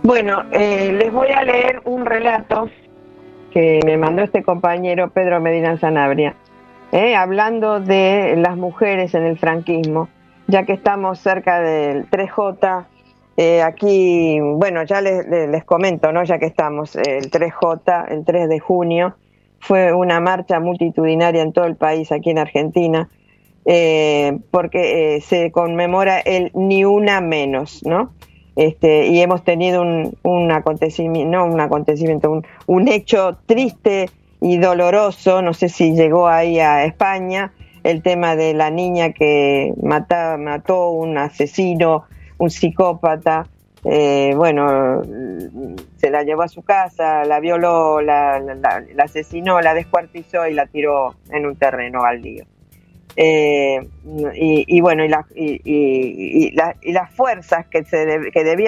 Bueno, les voy a leer un relato que me mandó este compañero Pedro Medina Sanabria, hablando de las mujeres en el franquismo, ya que estamos cerca del 3J. Aquí, bueno, ya les comento, ¿no? Ya que estamos, el 3J, el 3 de junio, fue una marcha multitudinaria en todo el país, aquí en Argentina, porque se conmemora el Ni Una Menos, ¿no? Y hemos tenido un acontecimiento, un hecho triste y doloroso, no sé si llegó ahí a España, el tema de la niña que mató un asesino, un psicópata. Bueno, se la llevó a su casa, la violó, la asesinó, la descuartizó y la tiró en un terreno baldío. Bueno, y las fuerzas que debían